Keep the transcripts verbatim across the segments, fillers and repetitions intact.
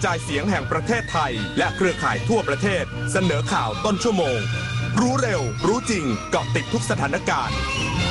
จ่ายเสียงแห่งประเทศไทยและเครือข่ายทั่วประเทศเสนอข่าวต้นชั่วโมงรู้เร็วรู้จริงเกาะติดทุกสถานการณ์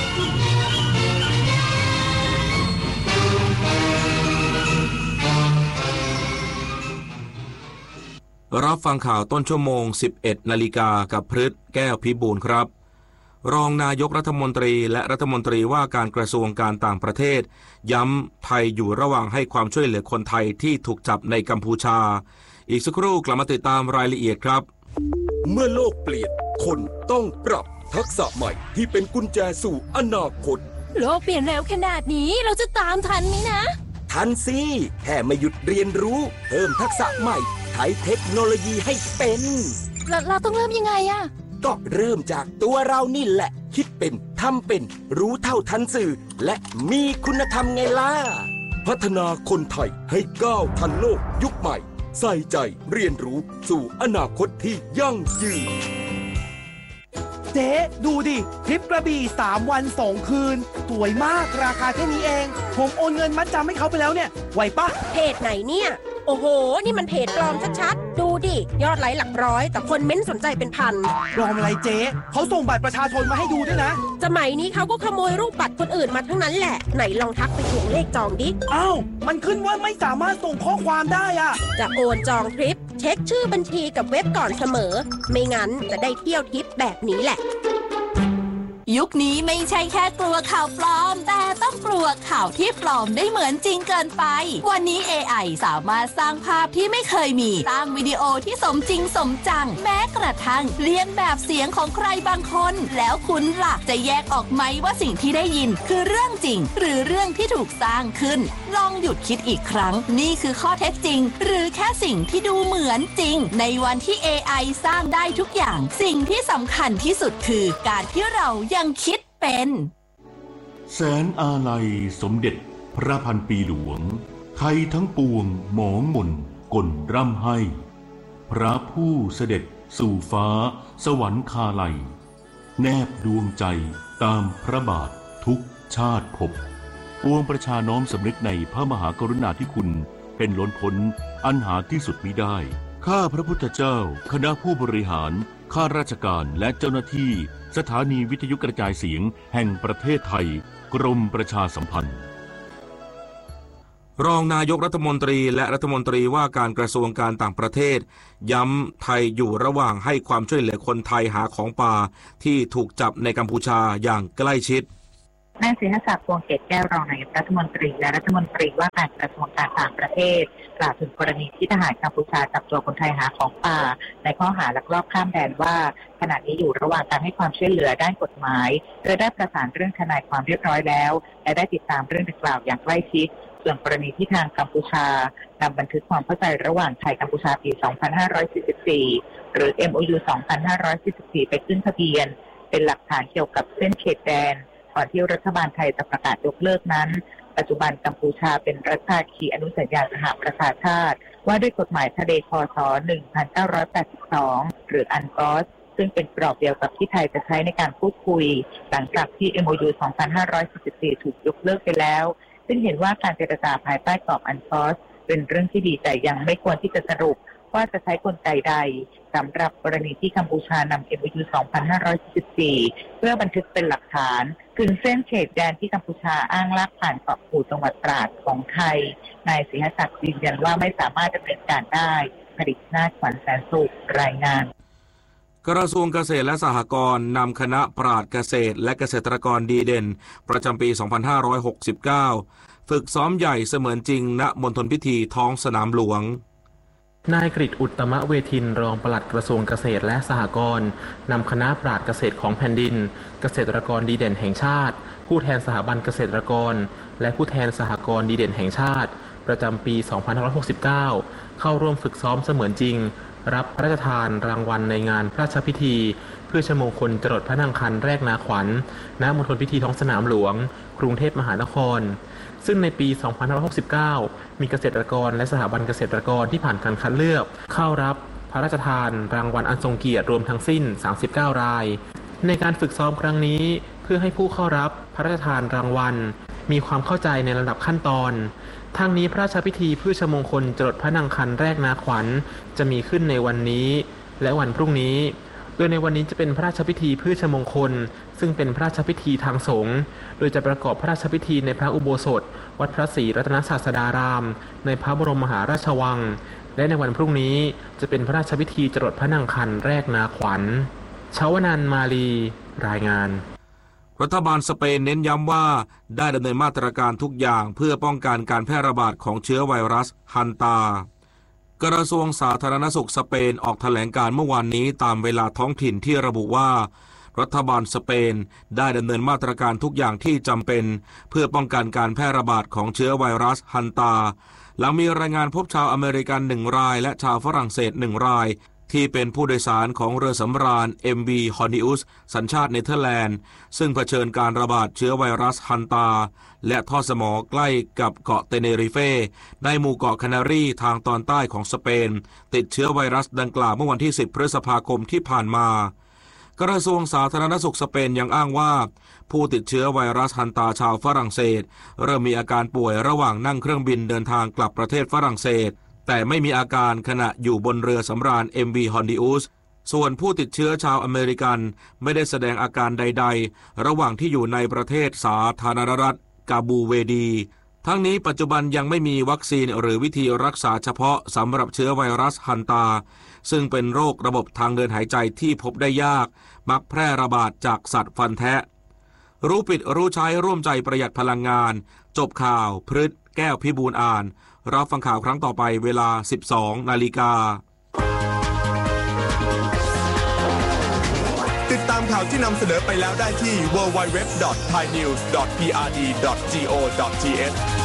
รับฟังข่าวต้นชั่วโมง สิบเอ็ดนาฬิกากับพฤทธิ์แก้วพิบูลครับรองนายกรัฐมนตรีและรัฐมนตรีว่าการกระทรวงการต่างประเทศย้ำไทยอยู่ระหว่างให้ความช่วยเหลือคนไทยที่ถูกจับในกัมพูชาอีกสักครู่กลับมาติดตามรายละเอียดครับเมื่อโลกเปลี่ยนคนต้องปรับทักษะใหม่ที่เป็นกุญแจสู่อนาคตโลกเปลี่ยนเร็วขนาดนี้เราจะตามทันไหมนะทันสิแค่ไม่หยุดเรียนรู้เพิ่มทักษะใหม่ใช้เทคโนโลยีให้เป็นเราเราต้องเริ่มยังไงอะก็เริ่มจากตัวเรานี่แหละคิดเป็นทำเป็นรู้เท่าทันสื่อและมีคุณธรรมไงล่ะพัฒนาคนไทยให้ก้าวทันโลกยุคใหม่ใส่ใจเรียนรู้สู่อนาคตที่ยั่งยืนเจ๊ดูดิทริปกระบี่สามวันสองคืนสวยมากราคาแค่นี้เองผมโอนเงินมัดจำให้เขาไปแล้วเนี่ยไหวปะเพจไหนเนี่ยโอ้โหนี่มันเพจปลอมชัดๆดูดิยอดไลค์หลักร้อยแต่คนเม้นสนใจเป็นพันปลอมอะไรเจ๊เขาส่งบัตรประชาชนมาให้ดูด้วยนะสมัยนี้เขาก็ขโมยรูปบัตรคนอื่นมาทั้งนั้นแหละไหนลองทักไปทวงเลขจองดิอ้าวมันขึ้นว่าไม่สามารถส่งข้อความได้อะจะโอนจองทริปเช็คชื่อบัญชีกับเว็บก่อนเสมอไม่งั้นจะได้เที่ยวทริปแบบนี้แหละยุคนี้ไม่ใช่แค่กลัวข่าวปลอมแต่ต้องกลัวข่าวที่ปลอมได้เหมือนจริงเกินไปวันนี้ เอ ไอ สามารถสร้างภาพที่ไม่เคยมีสร้างวิดีโอที่สมจริงสมจังแม้กระทั่งเลียนแบบเสียงของใครบางคนแล้วคุณล่ะจะแยกออกไหมว่าสิ่งที่ได้ยินคือเรื่องจริงหรือเรื่องที่ถูกสร้างขึ้นลองหยุดคิดอีกครั้งนี่คือข้อเท็จจริงหรือแค่สิ่งที่ดูเหมือนจริงในวันที่ เอ ไอ สร้างได้ทุกอย่างสิ่งที่สำคัญที่สุดคือการที่เรายังคิดเป็นแสนอาลัยสมเด็จพระพันปีหลวงไทยทั้งปวงหมองหม่นก่นร่ำให้พระผู้เสด็จสู่ฟ้าสวรรคาลัยแนบดวงใจตามพระบาททุกชาติภพปวงประชาน้อมสำนึกในพระมหากรุณาธิคุณเป็นล้นพ้นอันหาที่สุดมิได้ข้าพระพุทธเจ้าคณะผู้บริหารข้าราชการและเจ้าหน้าที่สถานีวิทยุกระจายเสียงแห่งประเทศไทยกรมประชาสัมพันธ์รองนายกรัฐมนตรีและรัฐมนตรีว่าการกระทรวงการต่างประเทศย้ำไทยอยู่ระหว่างให้ความช่วยเหลือคนไทยหาของป่าที่ถูกจับในกัมพูชาอย่างใกล้ชิดนายศิรศักดิ์ พวงเกตแก้วรองนายกรัฐมนตรีและรัฐมนตรีว่าการกระทรวงการต่างประเทศกล่าวถึงกรณีที่ทหารกัมพูชาจับตัวคนไทยหาของป่าในข้อหาลักลอบข้ามแดนว่าขณะนี้อยู่ระหว่างการให้ความช่วยเหลือด้านกฎหมายโดยได้ประสานเรื่องทนายความเรียบร้อยแล้วและได้ติดตามเรื่องดังกล่าวอย่างใกล้ชิดส่วนกรณีที่ทางกัมพูชานำบันทึกความเข้าใจระหว่างไทยกัมพูชาปี สองพันห้าร้อยสี่สิบสี่ หรือ เอ็ม โอ ยู สองพันห้าร้อยสี่สิบสี่ ไปขึ้นทะเบียนเป็นหลักฐานเกี่ยวกับเส้นเขตแดนก่อนที่รัฐบาลไทยจะประกาศยกเลิกนั้นปัจจุบันกัมพูชาเป็นรัฐภาคีอนุสัญญาสหประชาชาติว่าด้วยกฎหมายทะเลคศหนึ่งพันเก้าร้อยแปดสิบสองหรืออันกอสซึ่งเป็นกรอบเดียวกับที่ไทยจะใช้ในการพูดคุยหลังจากที่ เอ็ม โอ ยู สองพันห้าร้อยสี่สิบสี่ ถูกยกเลิกไปแล้วซึ่งเห็นว่าการเจรจาภายใต้กรอบอันกอสเป็นเรื่องที่ดีแต่ยังไม่ควรที่จะสรุปว่าจะใช้กลไกใดสำหรับกรณีที่กัมพูชานำ เอ็ม โอ ยู สองพันห้าร้อยสี่สิบสี่ เพื่อบันทึกเป็นหลักฐานถึงเส้นเขตแดนที่กัมพูชาอ้างลากผ่านเกาะกู่จังหวัดตราดของไทยนายศิรศักดิ์ยืนยันว่าไม่สามารถดำเนินการได้ผลิตนาถขวัญแสนสุขรายงานกระทรวงเกษตรและสหกรณ์นำคณะปราชญ์เกษตรและเกษตรกรดีเด่นประจำปี สองพันห้าร้อยหกสิบเก้า ฝึกซ้อมใหญ่เสมือนจริงณมณฑลพิธีท้องสนามหลวงนายกฤษอุตตมเวทินรองปลัดกระทรวงเกษตรและสหกรณ์นำคณะปราชญ์เกษตรของแผ่นดินเกษตรกรดีเด่นแห่งชาติผู้แทนสถาบันเกษตรกรและผู้แทนสหกรณ์ดีเด่นแห่งชาติประจำปี สองพันห้าร้อยหกสิบเก้า เข้าร่วมฝึกซ้อมเสมือนจริงรับพระราชทานรางวัลในงานพระราชพิธีเพื่อชมงคลจรดพระนางคันแรกนาขวัญณมณฑลพิธีท้องสนามหลวงกรุงเทพมหานครซึ่งในปี สองพันห้าร้อยหกสิบเก้า มีเกษตรกรและสถาบันเกษตรกรที่ผ่านการคัดเลือกเข้ารับพระราชทานรางวัลอันทรงเกียรติรวมทั้งสิ้นสามสิบเก้ารายในการฝึกซ้อมครั้งนี้เพื่อให้ผู้เข้ารับพระราชทานรางวัลมีความเข้าใจในระดับขั้นตอนทั้งนี้พระราชพิธีพืชมงคลจรดพระนางคันแรกนาขวัญจะมีขึ้นในวันนี้และวันพรุ่งนี้โดยในวันนี้จะเป็นพระราชพิธีพืชมงคลซึ่งเป็นพระราชพิธีทางสงฆ์โดยจะประกอบพระราชพิธีในพระอุโบสถวัดพระศรีรัตนศาสดารามในพระบรมมหาราชวังและในวันพรุ่งนี้จะเป็นพระราชพิธีจรดพระนางคันแรกนาขวัญชาวนันท์มาลีรายงานรัฐบาลสเปนเน้นย้ำว่าได้ดำเนินมาตรการทุกอย่างเพื่อป้องกันการแพร่ระบาดของเชื้อไวรัสฮันตากระทรวงสาธารณสุขสเปนออกแถลงการเมื่อวานนี้ตามเวลาท้องถิ่นที่ระบุว่ารัฐบาลสเปนได้ดำเนินมาตรการทุกอย่างที่จำเป็นเพื่อป้องกันการแพร่ระบาดของเชื้อไวรัสฮันตาหลังมีรายงานพบชาวอเมริกันหนึ่งรายและชาวฝรั่งเศสหนึ่งรายที่เป็นผู้โดยสารของเรือสำราญ เอ็ม วี Horneus สัญชาติเนเธอร์แลนด์ซึ่งเผชิญการระบาดเชื้อไวรัสฮันตาและท่อสมอใกล้กับเกาะเตเนริเฟในหมู่เกาะแคนารีทางตอนใต้ของสเปนติดเชื้อไวรัสดังกล่าวเมื่อวันที่สิบพฤษภาคมที่ผ่านมากระทรวงสาธารณสุขสเปนยังอ้างว่าผู้ติดเชื้อไวรัสฮันตาชาวฝรั่งเศสเริ่มมีอาการป่วยระหว่างนั่งเครื่องบินเดินทางกลับประเทศฝรั่งเศสแต่ไม่มีอาการขณะอยู่บนเรือสำราญ เอ็ม วี Horneus ส่วนผู้ติดเชื้อชาวอเมริกันไม่ได้แสดงอาการใดๆระหว่างที่อยู่ในประเทศสาธารณรัฐกาบูเวดีทั้งนี้ปัจจุบันยังไม่มีวัคซีนหรือวิธีรักษาเฉพาะสำหรับเชื้อไวรัสฮันตาซึ่งเป็นโรคระบบทางเดินหายใจที่พบได้ยากมักแพร่ระบาดจากสัตว์ฟันแทะรู้ปิดรู้ใช้ร่วมใจประหยัดพลังงานจบข่าวพฤษแก้วพิบูลอ่านรับฟังข่าวครั้งต่อไปเวลา สิบสองนาฬิกาติดตามข่าวที่นำเสนอไปแล้วได้ที่ ดับเบิลยู ดับเบิลยู ดับเบิลยู ดอท ไทยนิวส์ ดอท พี อาร์ ดี ดอท จี โอ ดอท ที เอช